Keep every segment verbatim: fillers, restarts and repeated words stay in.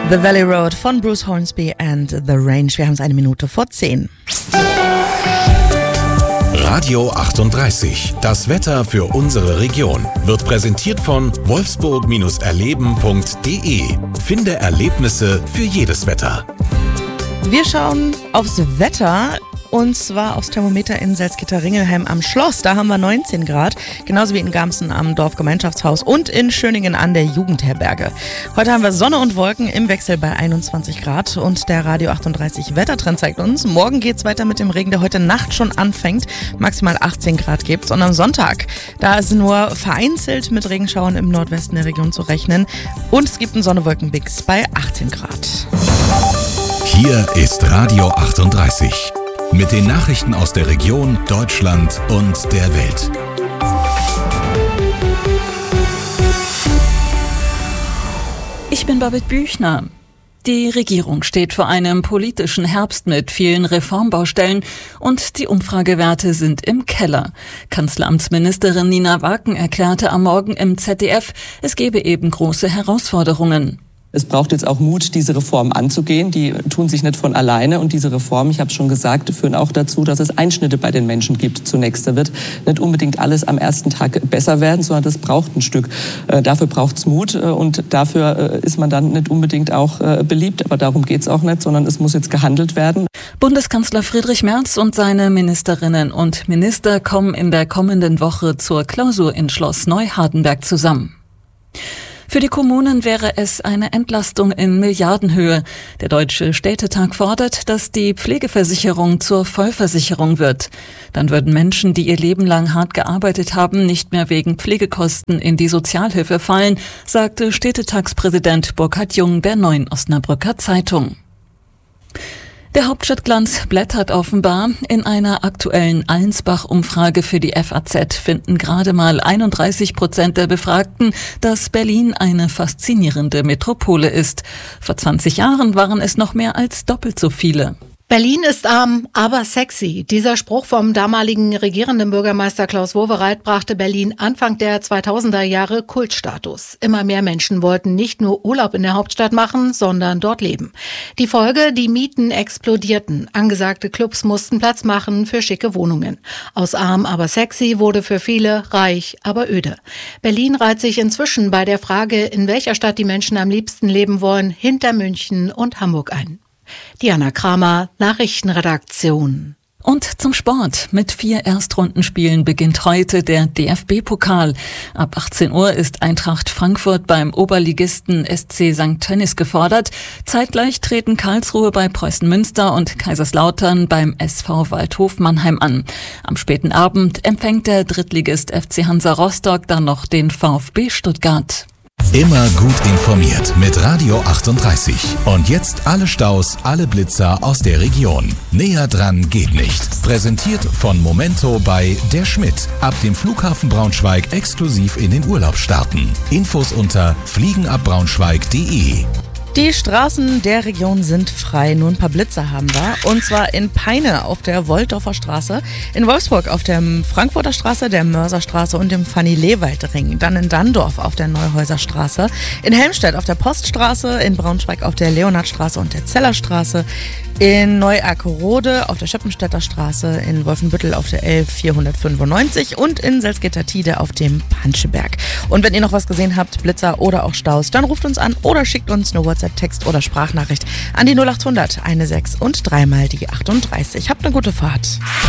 The Valley Road von Bruce Hornsby and The Range. Wir haben es eine Minute vor zehn. Radio achtunddreißig. Das Wetter für unsere Region wird präsentiert von wolfsburg erleben punkt de. Finde Erlebnisse für jedes Wetter. Wir schauen aufs Wetter. Und zwar aufs Thermometer in Salzgitter-Ringelheim am Schloss. Da haben wir neunzehn Grad, genauso wie in Gamsen am Dorfgemeinschaftshaus und in Schöningen an der Jugendherberge. Heute haben wir Sonne und Wolken im Wechsel bei einundzwanzig Grad und der Radio achtunddreißig Wettertrend zeigt uns, morgen geht's weiter mit dem Regen, der heute Nacht schon anfängt, maximal achtzehn Grad gibt's. Und am Sonntag, da ist nur vereinzelt mit Regenschauern im Nordwesten der Region zu rechnen und es gibt einen Sonne-Wolken-Mix bei achtzehn Grad. Hier ist Radio achtunddreißig. Mit den Nachrichten aus der Region, Deutschland und der Welt. Ich bin Babette Büchner. Die Regierung steht vor einem politischen Herbst mit vielen Reformbaustellen und die Umfragewerte sind im Keller. Kanzleramtsministerin Nina Waken erklärte am Morgen im Z D F, es gebe eben große Herausforderungen. Es braucht jetzt auch Mut, diese Reformen anzugehen. Die tun sich nicht von alleine. Und diese Reformen, ich habe es schon gesagt, führen auch dazu, dass es Einschnitte bei den Menschen gibt zunächst. Da wird nicht unbedingt alles am ersten Tag besser werden, sondern das braucht ein Stück. Äh, dafür braucht es Mut und dafür äh, ist man dann nicht unbedingt auch äh, beliebt. Aber darum geht es auch nicht, sondern es muss jetzt gehandelt werden. Bundeskanzler Friedrich Merz und seine Ministerinnen und Minister kommen in der kommenden Woche zur Klausur in Schloss Neuhardenberg zusammen. Für die Kommunen wäre es eine Entlastung in Milliardenhöhe. Der Deutsche Städtetag fordert, dass die Pflegeversicherung zur Vollversicherung wird. Dann würden Menschen, die ihr Leben lang hart gearbeitet haben, nicht mehr wegen Pflegekosten in die Sozialhilfe fallen, sagte Städtetagspräsident Burkhard Jung der Neuen Osnabrücker Zeitung. Der Hauptstadtglanz blättert offenbar. In einer aktuellen Allensbach-Umfrage für die F A Z finden gerade mal einunddreißig Prozent der Befragten, dass Berlin eine faszinierende Metropole ist. Vor zwanzig Jahren waren es noch mehr als doppelt so viele. Berlin ist arm, aber sexy. Dieser Spruch vom damaligen regierenden Bürgermeister Klaus Wowereit brachte Berlin Anfang der zweitausender Jahre Kultstatus. Immer mehr Menschen wollten nicht nur Urlaub in der Hauptstadt machen, sondern dort leben. Die Folge, die Mieten explodierten. Angesagte Clubs mussten Platz machen für schicke Wohnungen. Aus arm, aber sexy wurde für viele reich, aber öde. Berlin reiht sich inzwischen bei der Frage, in welcher Stadt die Menschen am liebsten leben wollen, hinter München und Hamburg ein. Diana Kramer, Nachrichtenredaktion. Und zum Sport. Mit vier Erstrundenspielen beginnt heute der D F B-Pokal. Ab achtzehn Uhr ist Eintracht Frankfurt beim Oberligisten S C Sankt Tönnies gefordert. Zeitgleich treten Karlsruhe bei Preußen Münster und Kaiserslautern beim S V Waldhof Mannheim an. Am späten Abend empfängt der Drittligist F C Hansa Rostock dann noch den VfB Stuttgart. Immer gut informiert mit Radio achtunddreißig. Und jetzt alle Staus, alle Blitzer aus der Region. Näher dran geht nicht. Präsentiert von Momento bei Der Schmidt. Ab dem Flughafen Braunschweig exklusiv in den Urlaub starten. Infos unter fliegen ab braunschweig punkt de. Die Straßen der Region sind frei. Nur ein paar Blitzer haben wir. Und zwar in Peine auf der Wolldorfer Straße, in Wolfsburg auf der Frankfurter Straße, der Mörserstraße und dem Fanny-Lewald-Ring. Dann in Dandorf auf der Neuhäuser Straße, in Helmstedt auf der Poststraße, in Braunschweig auf der Leonhardstraße und der Zellerstraße, in Neu-Akerode auf der Schöppenstädter Straße, in Wolfenbüttel auf der elf vierhundertfünfundneunzig und in Salzgitter-Tide auf dem Panscheberg. Und wenn ihr noch was gesehen habt, Blitzer oder auch Staus, dann ruft uns an oder schickt uns eine WhatsApp, Text oder Sprachnachricht an die null acht hundert sechzehn und dreimal die achtunddreißig. Habt eine gute Fahrt.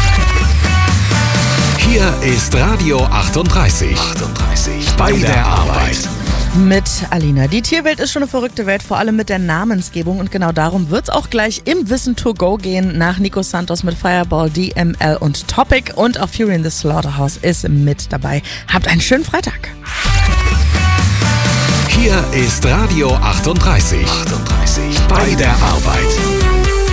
Hier ist Radio achtunddreißig. achtunddreißig. Bei der Arbeit. Mit Alina. Die Tierwelt ist schon eine verrückte Welt, vor allem mit der Namensgebung. Und genau darum wird es auch gleich im Wissen to go gehen. Nach Nico Santos mit Fireball, D M L und Topic. Und auch Fury in the Slaughterhouse ist mit dabei. Habt einen schönen Freitag. Hier ist Radio achtunddreißig. achtunddreißig. Bei der Arbeit.